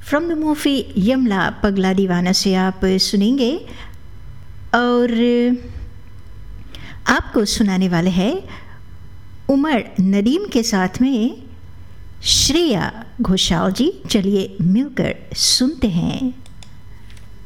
From the movie यमला पगला दीवाना से आप सुनेंगे। और आपको सुनाने वाले हैं उमर नदीम के साथ में श्रेया घोषाल जी। चलिए मिलकर सुनते हैं।